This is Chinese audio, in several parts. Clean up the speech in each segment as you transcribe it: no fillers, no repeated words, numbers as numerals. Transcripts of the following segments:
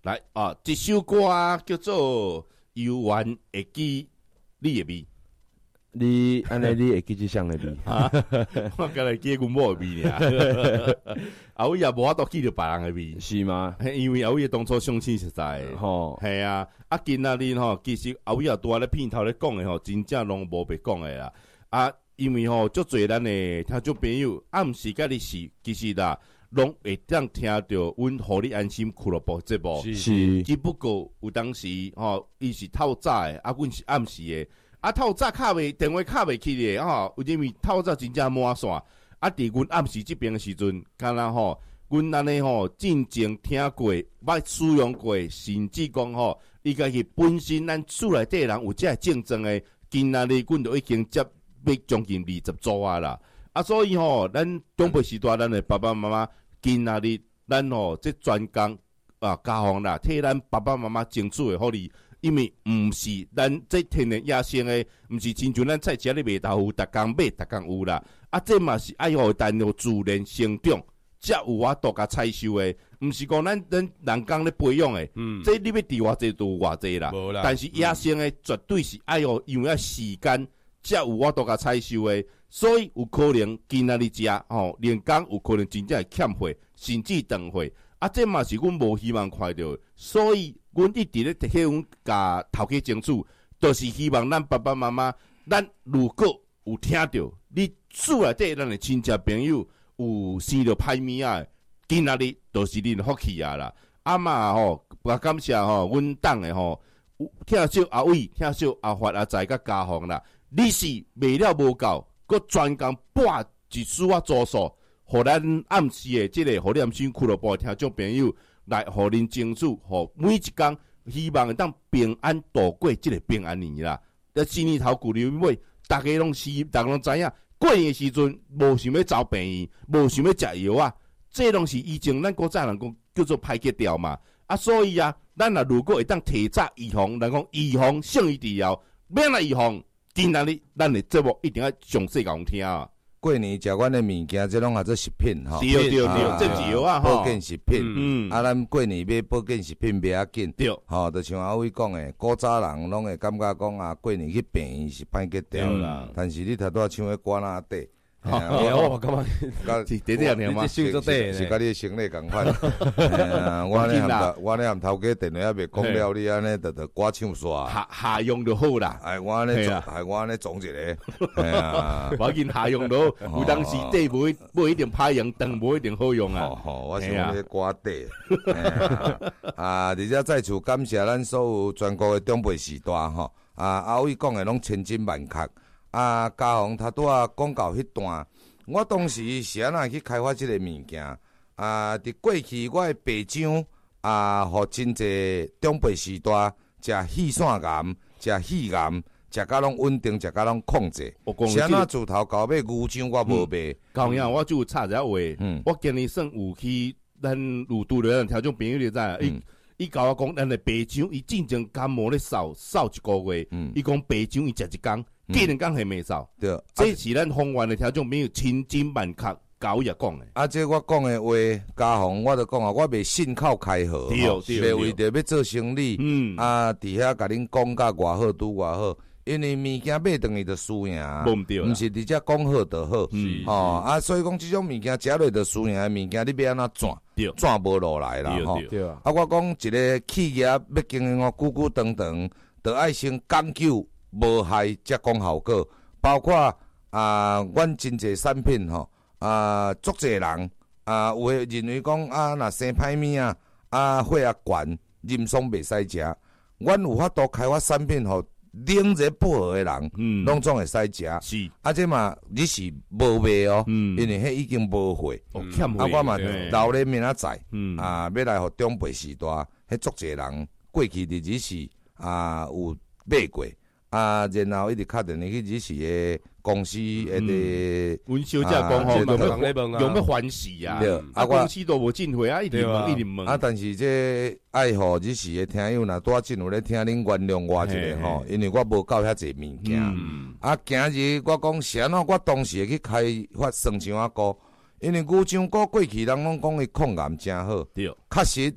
来啊，这首歌叫做《游玩会记你的味》。 你安尼你会记这项的味？ 我刚才记阮某的味尔，后尾也无法度记着别人的味， 是吗？ 因为后尾当初相亲实在的， 吼， 系啊，今仔日吼，其实后尾也拄仔咧片头咧讲的吼，真正拢无白讲的啦。因为吼，足侪咱的听众朋友，毋是甲你是，其实啦，拢会当听到阮互你安心俱乐部节目， 是， 只不过有当时吼，伊是透早的，阮是暗时的。透早敲袂电话敲袂起咧吼，因为透早真正满线。伫阮暗时即边的时阵，敢若吼，阮安尼吼真正听过、捌使用过，甚至讲吼，伊家己本身咱厝内底人有遮竞争的，今仔日阮都已经接要将近20组啦。所以吼，咱中北时代咱的爸爸妈妈，今仔日咱吼这专工家访啦，替咱爸爸妈妈争取的福利。因为毋是咱这天然野生的，毋是亲像咱菜市咧卖豆腐，逐工买逐工有啦。这嘛是爱互单由自然生长，才有法度甲采收的，毋是讲咱人工咧培养的。这你要伫偌济都有偌济啦。但是野生的绝对是爱互用要时间，才有法度甲采收的。所以有可能今仔日食连工有可能真正会欠货，甚至断货。这嘛是阮无希望看到的，所以阮一直咧替阮甲头家争取，就是希望咱爸爸妈妈，咱如果有听到你厝内底咱的亲戚朋友有生着歹物仔，今仔日就是恁福气啊啦。嘛我感谢阮党的听少阿伟、听少阿发、阿财甲家访啦，你是卖了无够，佮专工拨一丝仔组数。互咱暗时的即个互你暗心俱乐部听众朋友来互恁争取，互每一工希望会当平安度过即个平安年啦。新年头旧年尾，大家拢知影，过年的时阵无想要找病院，无想要食药啊，这拢是以前咱古早人讲叫做排解掉嘛。所以咱如果会当提早预防，人讲预防胜于治疗，免来预防，今仔日咱的节目一定要详细甲阮听啊。 过年食阮的物件，这拢也做食品吼。 对，这是药保健食品。咱过年买保健食品袂要紧。对，就像阿伟讲的，古早人拢会感觉讲过年去病院是歹结掉啦。但是你头拄唱的歌仔底， 我感觉是第二年嘛， 是甲你的生理共款。我咧含头家电话还袂讲了，你安尼就歌唱煞。 下用就好啦。 我安尼总一个。 我见下用到，有当时底无一定歹用，长无一定好用啊。 我是讲咧歌底。而且再次感谢咱所有全国的中辈时代吼。阿伟讲的拢千真万确。家访他拄讲到迄段，我当时是安那去开发即个物件。伫过去我的爸长互真济中辈时代食气腺癌、食肺癌，食甲拢稳定，食甲拢控制。是安那自头到尾牛肠我无卖。 高兄，我就有插一下话，我今日算有去咱有拄着咱听众朋友就知。伊甲我讲，咱的爸长伊真正感冒咧扫一个月，伊讲爸长伊食一工，隔2工系未扫。对，这是咱方圆的听众朋友千真万确甲我讲的。 这我讲的话，家访我就讲我袂信口开河，袂为着要做生意，伫遐甲恁讲甲偌好拄偌好。因为物件买等于就输赢，毋是直接讲好就好。所以讲即种物件食落就输赢的物件，你要安怎转无落来啦。我讲一个企业要经营久长长，就爱先讲究无害才讲效果。包括阮真济产品足济人有诶认为讲若生歹物血压悬，任爽袂使食。阮有法度开发产品冷热不合的人，拢总会使食。是，这嘛你是无卖哦，因为迄已经无货。我嘛留咧明仔载，要来互中辈时代，迄足济人过去日子是有买过，然后一直敲电话去日时的公司的。 阮小姐讲有咩欢喜啊？公司都无进货一直问。 但是这爱互日时的听友，若拄进有咧听恁原谅我一下因为我无够遐济物件。今日我讲是安怎，我当时会去开发酸肠仔糕，因为牛肠糕过去人拢讲伊抗癌真好，确实。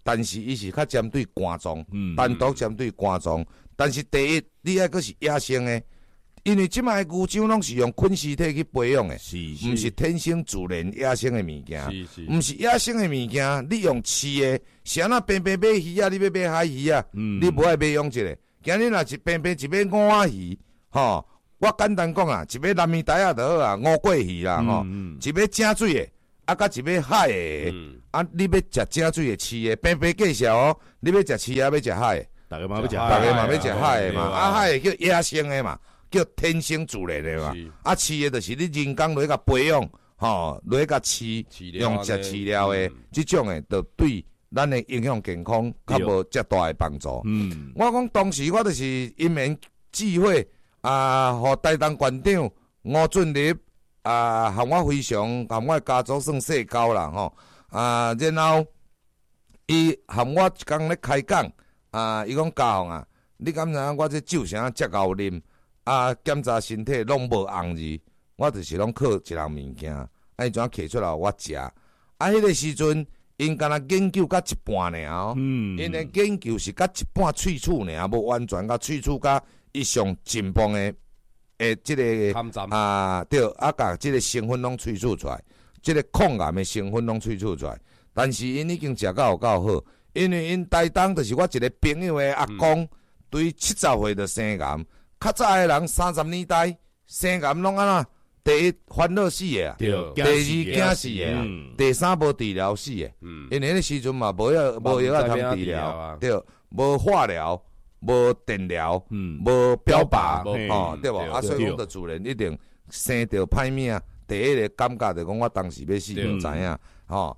但是伊是较针对肝脏，单独针对肝脏。但是第一，你爱阁是野生的，因为即卖牛樟拢是用菌丝体去培养的，毋是天生自然野生的物件，毋是野生的物件，你用饲的，是安那平平买鱼啊，你要买海鱼啊，你无爱买养一个。今日若一平平一买五仔鱼，吼，我简单讲啊，一买蓝面带啊就好啊，乌龟鱼啦，吼，一买正水的，啊，甲一买海的，啊，你要食正水的饲的，平平计数哦，你要食饲的，要食海的， 大家嘛要食海的嘛，啊，海的叫野生的嘛，叫天生自然的嘛，啊，饲的就是你人工落去甲培养，吼，落去甲饲，用食饲料的，即种的，就对。咱的影响健康较无遮大的帮助。我讲当时我就是因缘际会互台东县长吴俊立和我非常和我家族算世交啦吼然后伊和我一工咧开讲伊讲嘉宏啊，你敢知影我这酒啥遮敖啉检查身体拢无红字，我就是拢靠一项物件，伊怎摕出来我食迄个时阵。因敢若研究到一半尔哦，因的研究是到一半萃取尔，无完全甲萃取到伊上进步的即个对甲即个成分拢萃取出来，即个抗癌的成分拢萃取出来。但是因已经食到有够好，因为因台东就是我一个朋友的阿公，对70岁就生癌，较早的人30年代生癌拢安怎？第一烦恼死的第二惊死的第三无治疗死的因为迄个时阵嘛无药通治疗，对，无化疗，无电疗，无标靶，对无所以讲，就自然一定生着歹命。第一个感觉就讲，我当时要死就知影，然后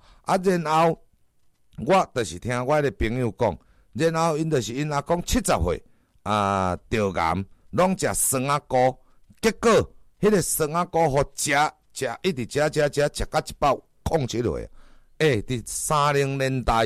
我就是听我迄个朋友讲，然后因就是因阿公70岁得癌，拢食酸仔菇，结果。迄个酸仔菇互食一直食到一包控制落。伫30年代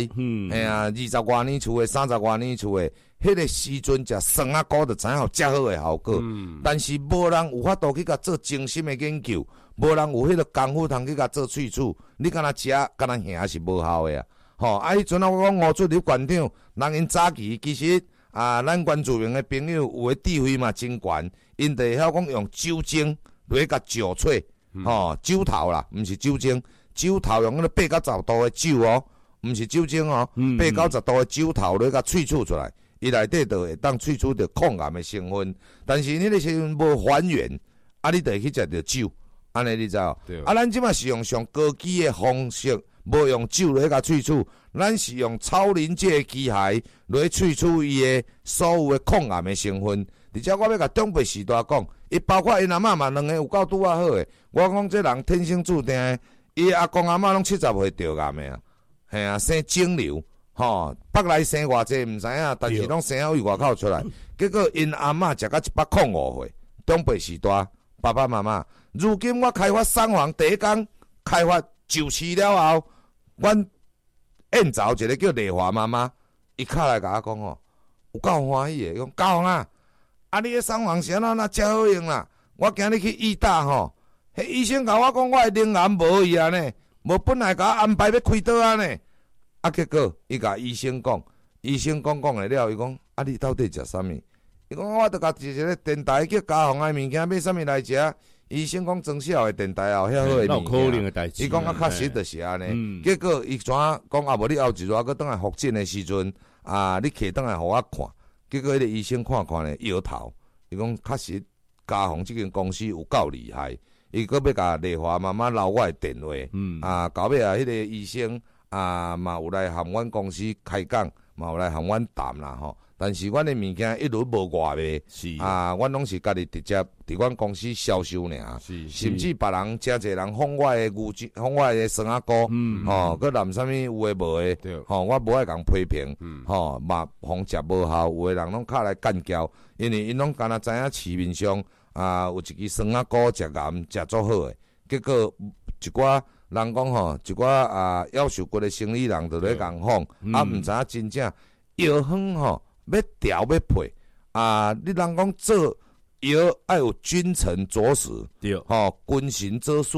，20外年厝的，30外年厝的，迄个时阵食酸仔菇就知影有遮好的效果。但是无人有法度去甲做精心的研究，无人有迄个功夫通去甲做萃取。你敢若食，敢若行是无效的迄阵我讲吴俊立县长，人因早期其实咱原住民的朋友有诶智慧嘛真悬。因就会晓讲用酒精落去甲酒萃，酒头啦，毋是酒精，酒头用迄个8到10度的酒毋是酒精8到10度的酒头落去甲萃取出来，伊内底就会当萃取着抗癌的成分。但是迄个成分无还原，你就会去食着酒，安尼你知无？咱即马是用上高级的方式，无用酒落去甲萃取，咱是用超临界机械落去萃取伊的所有的抗癌的成分。而且我要甲长辈时代讲，伊包括因阿嬷嘛，两个有够拄啊好诶。我讲这人天生注定诶，伊阿公阿嬷拢70岁得癌诶生肿瘤，北来生偌济毋知影，但是拢生由外口出来。结果因阿嬷食到105岁，长辈时代爸爸妈妈。如今我开发送房第一工开发就市了后，阮宴早一个叫丽华妈妈，伊敲来甲我讲有够欢喜诶，讲高啊！你迄送房是安怎遮好用啦？我今日去医大迄医生甲我讲，我的灵癌无去啊呢，无本来甲我安排要开刀啊呢。结果伊甲医生讲的了，伊讲你到底食啥物？伊讲我著甲一个电台叫嘉宏的物件，买啥物来食？医生讲装小的电台也有遐好的物件。伊讲确实就是安尼。结果伊怎讲无你后一日搁倒来复诊的时阵你摕倒来互我看。结果迄个医生看咧摇头，伊讲确实嘉宏即间公司有够厉害，伊搁要甲丽华妈妈留我的电话，到尾迄个医生嘛有来含阮公司开讲，嘛有来含阮谈啦吼。但是阮的物件一律无外卖，阮拢是家己直接伫阮公司销售尔，甚至别人真侪人仿我的仿我的酸仔菇，佮淋啥物有诶无诶，我无爱共批评，嘛仿食无效，有诶人拢敲来干交，因为因拢敢若知影市面上有一支酸仔菇食癌食足好诶，结果一寡人讲一寡夭寿骨的生理人就咧共仿，毋知影真正药方要调要配你人讲做药爱有君臣佐使，君臣佐术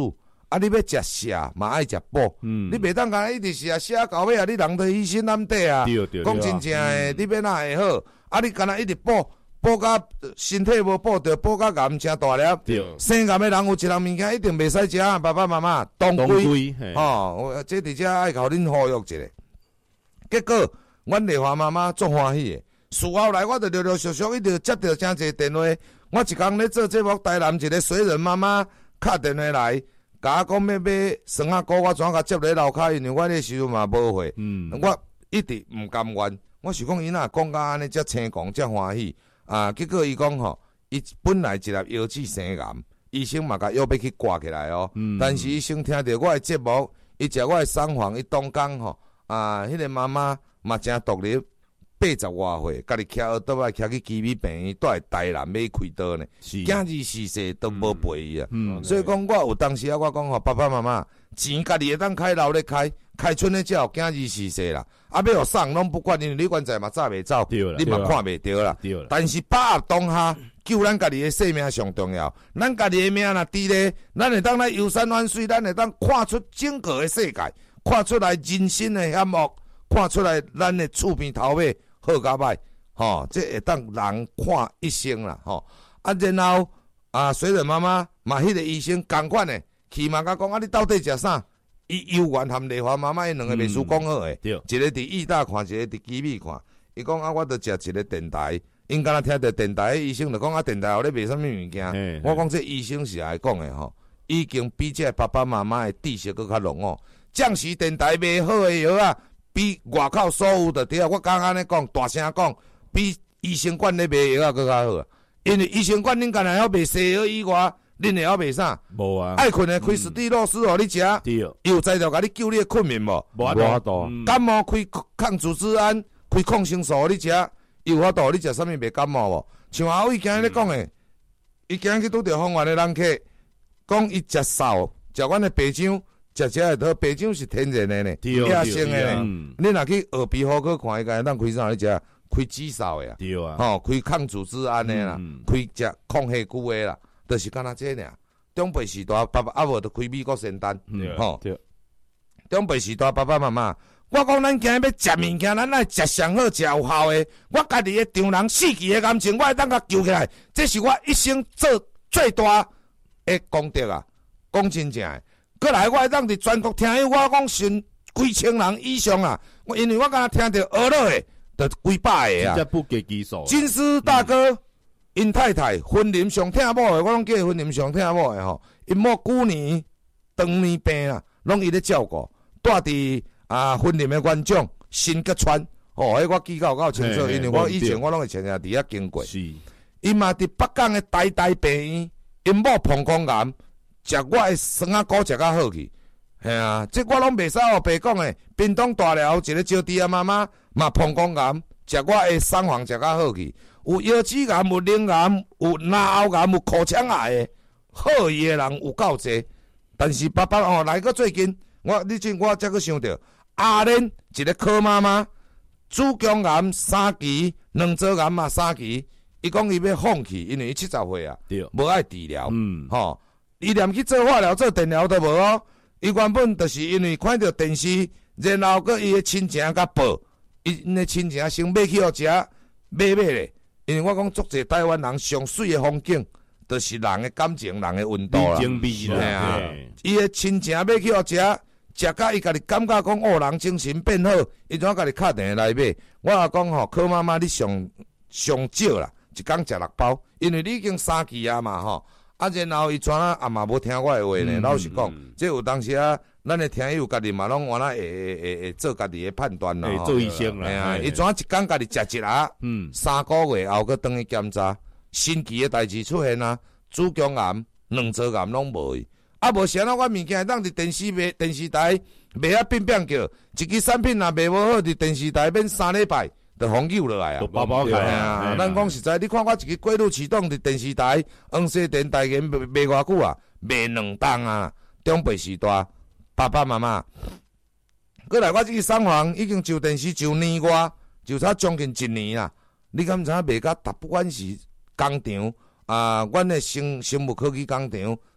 啊，你要食虾嘛爱食补，你袂当干一直食到尾啊，你人着鱼身难底啊。讲真正诶，你要哪会好？啊，你干那一直补甲身体无补着，补甲癌成大粒。生癌诶人有一样物件一定袂使食啊，爸爸妈妈当归吼，这伫遮爱互恁呼吁一下。结果，阮丽华妈妈足欢喜诶。事后来，我就陆陆续续一直接到真侪电话。我一工咧做节目，台南一个水人妈妈敲电话来，甲我讲要买酸仔糕，我怎甲接咧楼骹，因为我迄时阵嘛无货。我一直毋甘愿。我是讲伊若讲甲安尼遮青狂遮欢喜啊！结果伊讲吼，伊本来一粒腰子生癌，医生嘛甲药要去挂起来哦。但是医生听着我诶节目，伊食我诶送房，伊当工吼迄个妈妈嘛真独立。80外岁，家己徛倒来徛去基美病院，住在台南要开刀呢。囝儿逝世都无陪伊啊，所以讲我有当时啊，我讲吼爸爸妈妈，钱家己会当开老咧开，开春咧才有囝儿逝世啦。啊，要互送拢不管，因为你原在嘛早袂走，你嘛看袂着啦。但是把握当下，救咱家己诶性命上重要。咱家己诶命若伫咧，咱会当来游山玩水，咱会当看出整个诶世界，看出来人生诶险恶，看出来咱诶厝边头尾。好甲歹，这会当人看一生啦，啊，然后啊，水人妈妈嘛，迄个医生共款诶，去嘛甲讲啊，你到底食啥？伊有缘含丽华妈妈，伊两个秘书讲好诶，一个伫义大看，一个伫基美看。伊讲啊，我着食一个电台，因敢若听着电台，医生着讲啊，电台后咧卖啥物物件？我讲这医生是爱讲诶吼，已经比这爸爸妈妈诶知识搁较浓哦。暂时电台卖好诶药啊。比外口所有的伫我刚安尼讲，大声讲，比医生馆咧卖药啊搁较好。因为医生馆恁干若要卖西药以外，恁会晓卖啥？ 无啊。爱困诶开史蒂洛斯互你食，有才调甲你救你诶困眠无？ 无法度。 感冒开抗组织胺，开抗生素互你食，有法度你食啥物袂感冒无？像阿伟今日咧讲诶，伊今日去拄着方圆诶人客，讲伊食臊，食阮诶白姜。食食会好，白姜是天然的呢，野生的呢。你若去耳鼻喉科看，伊个咱开啥咧食？开紫芍的啊， 对啊， 开抗组织胺的啦，开食抗黑菇的啦，就是干那这尔。中辈时代爸爸啊无就开美国仙丹，中辈时代爸爸妈妈，我讲咱今日要食物件，咱爱食上好食有效的。我家己的丈人死去的感情，我会当甲救起来，这是我一生做最大的功德啊！讲真正的。过来，我会当伫全国听我讲信几千人以上啊！因为我敢若听着俄勒的，就几百个啊！ 真不计基数。 金丝大哥，因太太婚龄上疼某的，我拢叫伊婚龄上疼某的吼。因某旧年长年病啊，拢伊咧照顾，住伫婚龄的院长新吉川迄我记够清楚，因为我以前我拢会常常伫遐经过。 是， 因嘛伫北港的台大病院，因某膀胱癌。食我诶酸仔糕食较好去，系啊，这我拢袂使互白讲诶。屏东大寮一个招娣妈妈嘛膀胱癌，食我诶送房食较好去。有腰子癌，有灵癌，有脑癌，有口腔癌诶，好伊诶人有够济。但是爸爸来个最近，我才去想着阿莲一个柯妈妈，子宫癌3期，卵巢癌嘛3期，伊讲伊要放弃，因为伊70岁啊，无爱治疗，伊连去做化疗、做电疗都无哦。伊原本就是因为看到电视，然后佮伊的亲情甲报，伊的亲情先买去互食，买咧。因为我讲足侪台湾人上水的风景，就是人的感情、人的温度啦。 味啦， 伊的亲情买去互食，食甲伊家己感觉讲哦，人精神变好，伊怎家己敲电话来买。我也讲吼，柯妈妈你上少啦，一工食6包，因为你已经3期啊嘛吼。然后伊怎啊嘛无听我的话呢？老实讲，这有当时啊，咱的听友家己嘛拢原来会做家己的判断啦， 做医生啦。 伊怎一工家己食一盒，3个月后佮转去检查，新奇的代志出现啊，子宫癌、卵巢癌拢无去。无啥啊，我物件当伫电视台卖啊变叫，一支产品若卖无好，伫电视台免3礼拜。就红救落来啊！ 包包开啊！ 咱讲实在，你看我一个过路启动伫电视台、黄西电台个卖偌久啊？卖2档啊！中辈时代，爸爸妈妈，过来我这个送房已经就电视就年外，就差将近1年啦。你敢知卖甲不管是工厂阮的生物科技工厂，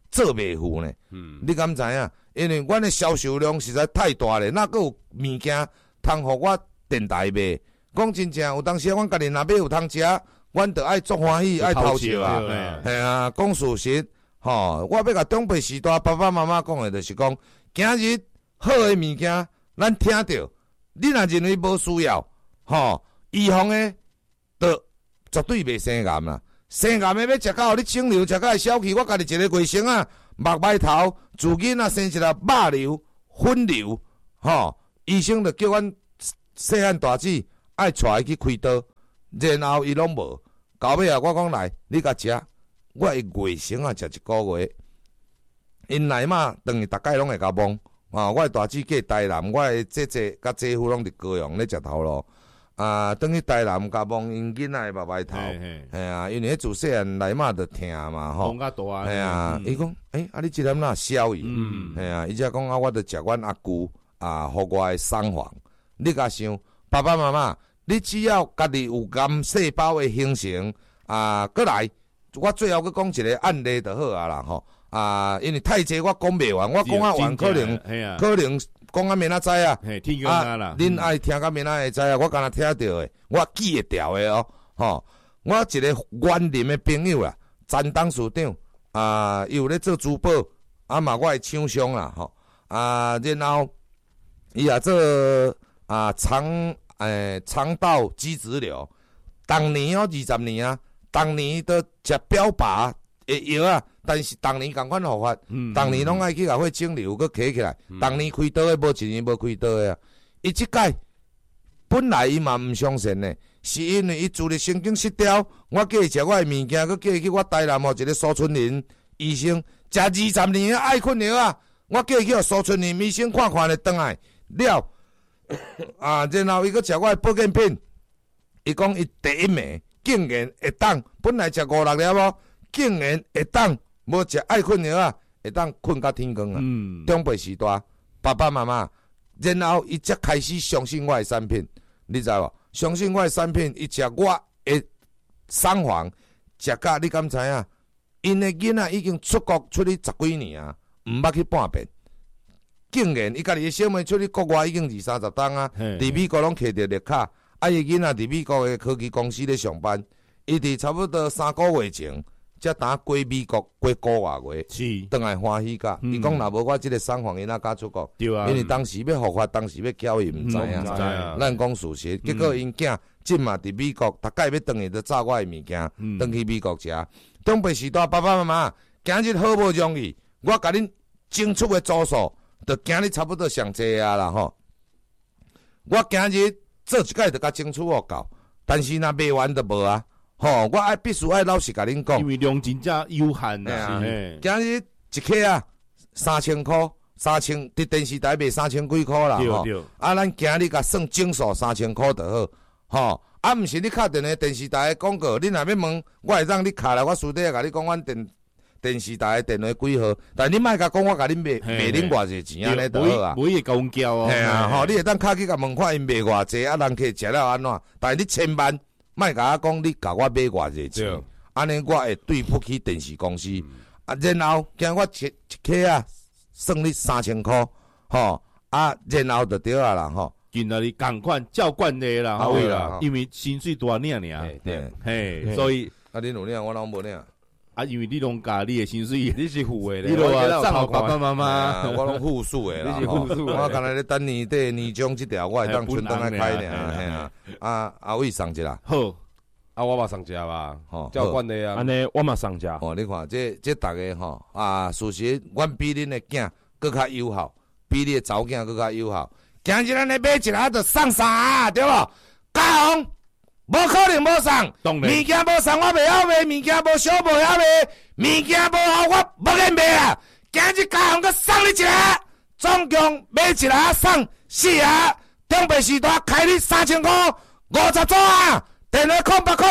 做袂赴呢。你敢知影？因为阮的销售量实在太大咧，哪个有物件通互我电台卖？讲真正，有当时阮家己若要有通食，阮着爱足欢喜，爱偷笑啊。系啊，讲事实，吼，我要甲长辈时代爸爸妈妈讲的，就是讲，今日好的物件，咱听着，你若认为无需要，吼，预防的，着绝对袂生癌啦。生癌的要食到，你肿瘤食到小气，我家己一个卫生啊，目白头，自囡仔生一粒肉瘤、粉瘤，吼，医生就叫阮细汉大姊爱带伊去开刀，然后伊拢无，到尾啊，我讲来，你甲食，我会卫生啊，食一个月，因奶妈等于逐摆拢会甲懵，啊，我大姊嫁台南，我的姐姐甲姐夫拢伫高雄咧食头路。啊，等于台南甲望因囡仔目白头，系啊，因为自细汉奶妈就疼嘛吼，系啊，伊讲，啊你即阵哪消伊，系啊，伊则讲啊，我着食阮阿舅啊，互我的送房，你甲想，爸爸妈妈，你只要家己有癌细胞的形成啊，过来，我最后去讲一个案例就好啊啦吼，啊，因为太济我讲袂完，我讲啊完可能讲啊明仔载啊，恁爱听到明仔会知啊，我敢若听到的，我记会掉的哦，吼，我一个园林的朋友啦，陈董事长啊，伊有咧做珠宝，啊嘛我的厂商啦，吼，啊，然后伊也做啊肠道肌脂瘤，当年哦20年啊，当年都食标靶的药啊。但是当年共款护法，当年拢爱去甲血肿瘤搁起起来，当年开刀的无一年无开刀的啊。伊即届本来伊嘛毋相信呢，是因为伊自律神经失调，我叫伊食我的物件，搁叫伊去我台南一个苏春林医生食20年的爱困药啊，我叫伊去苏春林医生看咧转来了啊，然后伊搁食我的保健品，伊讲伊第一名竟然会当，本来食5-6粒哦，竟然会当。无食爱困药啊，会当困到天光啊！长辈时代，爸爸妈妈，然后伊才开始相信我的产品，你知无？相信我的产品，伊食我的送房，食甲你敢知影？因的囡仔已经出国出去10几年啊，毋捌去半遍，竟然伊家己的小妹出去国外已经20-30档啊，伫美国拢摕着绿卡，啊伊囡仔伫美国的科技公司咧上班，伊伫差不多3个月前。才打过美国过个月，倒来欢喜甲。伊讲若无我即个送房，伊哪敢出国？对啊，因为当时要复发，当时要交伊毋知影。咱讲事实，结果因囝即嘛伫美国，逐摆要转去就炸我的物件，转去美国食。长辈时代，爸爸妈妈，今日好无容易，我甲恁争取的组数，就今日差不多上济啊啦吼。我今日做一届就甲争取互到，但是若卖完就无啊。吼，我爱必须爱老实甲恁讲， 因为量真正有限啊。 今日一克啊，3000块，3000伫电视台卖3000几块啦。吼，啊，咱今日甲算整数3000块就好。吼，啊，毋是你敲电的电视台的广告，你若要问，我会让你敲来，我私底下甲你讲，阮电视台的电话几号，但你莫甲讲我甲恁卖恁偌济钱安尼就好啊。 每会甲阮叫哦。 系啊，吼，你会当敲去甲问看因卖偌济，啊，人客食了安怎？但是你千万。莫甲我讲，你甲我买偌济钱，安尼我会对不起电视公司。啊，然后惊我一克啊，算你3000块，吼啊，然后就对啊啦，吼。 今仔日共款照惯例啦，好啦，因为薪水大领，嘿，所以啊，恁有领，我拢无领。 啊，因为你拢甲你的薪水， 你是付的， 你都啊账爸爸妈妈， 我拢付数的啦。 你是付数的， 我刚才咧等年底年终这条，我会当存档来开呢。嘿啊，啊阿伟上一啦， 好， 啊我嘛上只吧， 吼， 照惯的啊， 安尼我嘛上只。 哦，你看这大家吼啊，事实阮比恁的囝更较友好，比你的查某囝更较友好。今日咱咧买一下就送啥，对无？嘉宏。无可能无送，物件无送我袂晓卖，物件无小无晓卖，物件无好我无愿卖啦。今日嘉宏佮送你一个，总共买一个送4个，长辈时代开你3000块，50组啊！电话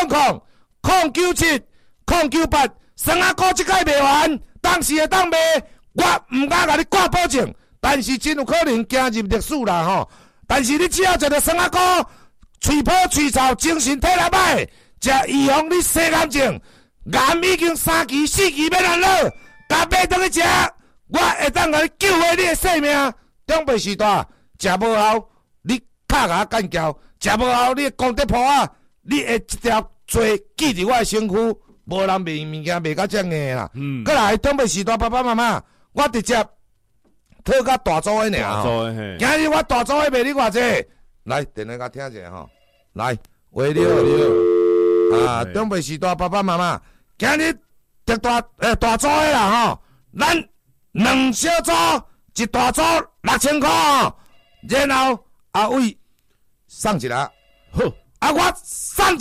0800-097-098，酸仔股即届卖完，当时会当卖，我毋敢甲你挂保证，但是真有可能走入历史啦吼。但是你只要食着酸仔股。喙泡喙臭，精神体力歹，食预防你生癌症，癌已经3期4期要难了。 甲买倒去食，我会当甲你救回你的性命。中辈时代食无效，你卡甲我干交；食无效，你的功德簿啊，你会一条罪记伫我的身躯。无人卖物件卖到遮硬啦。过来中辈时代爸爸妈妈，我直接讨到大组的尔吼。今日我大组的卖你偌济？来，电话甲听一下吼。来，喂你好，中辈时代爸爸妈妈，今日得大组的啦吼，咱2小组一大组6000块，然后阿伟送一个，好，啊我送。